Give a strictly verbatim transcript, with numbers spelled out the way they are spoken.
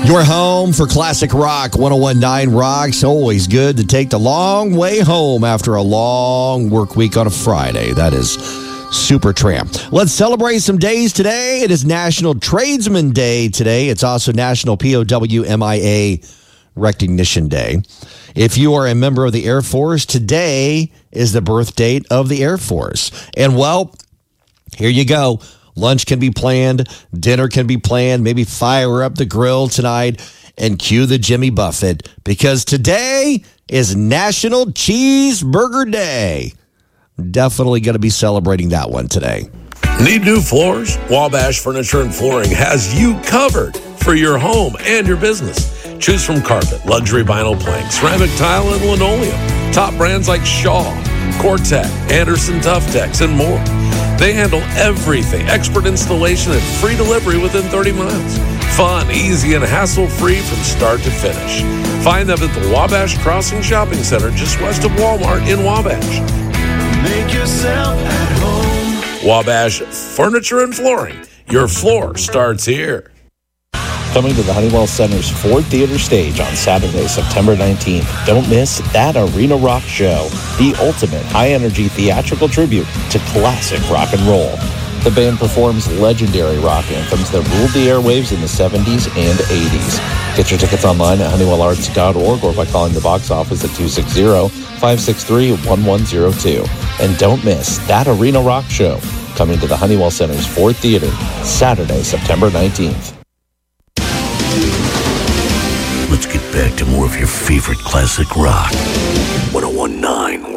Your home for classic rock. one oh one point nine Rocks. Always good to take the long way home after a long work week on a Friday. That is Supertramp. Let's celebrate some days today. It is National Tradesman Day today. It's also National P O W M I A Recognition Day. If you are a member of the Air Force, today is the birth date of the Air Force. And, well, here you go. Lunch can be planned. Dinner can be planned. Maybe fire up the grill tonight and cue the Jimmy Buffett, because today is National Cheeseburger Day. Definitely going to be celebrating that one today. Need new floors? Wabash Furniture and Flooring has you covered for your home and your business. Choose from carpet, luxury vinyl plank, ceramic tile, and linoleum. Top brands like Shaw, Cortec, Anderson Toughtex, and more. They handle everything. Expert installation and free delivery within thirty miles. Fun, easy, and hassle-free from start to finish. Find them at the Wabash Crossing Shopping Center just west of Walmart in Wabash. Make yourself at home. Wabash Furniture and Flooring. Your floor starts here. Coming to the Honeywell Center's Ford Theater stage on Saturday, September nineteenth. Don't miss That Arena Rock Show, the ultimate high-energy theatrical tribute to classic rock and roll. The band performs legendary rock anthems that ruled the airwaves in the seventies and eighties. Get your tickets online at honeywell arts dot org or by calling the box office at two six zero, five six three, one one zero two. And don't miss That Arena Rock Show, coming to the Honeywell Center's Ford Theater, Saturday, September nineteenth. Let's get back to more of your favorite classic rock. one oh one point nine